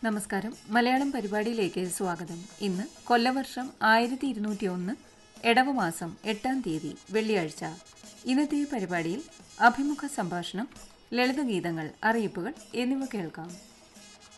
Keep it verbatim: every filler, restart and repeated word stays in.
നമസ്കാരം. മലയാളം പരിപാടിയിലേക്ക് സ്വാഗതം. ഇന്ന് കൊല്ലവർഷം ആയിരത്തി ഇരുന്നൂറ്റി ഒന്ന് എടവമാസം എട്ടാം തീയതി വെള്ളിയാഴ്ച. ഇന്നത്തെ പരിപാടിയിൽ അഭിമുഖ സംഭാഷണം, ലളിതഗീതങ്ങൾ, അറിയിപ്പുകൾ എന്നിവ കേൾക്കാം.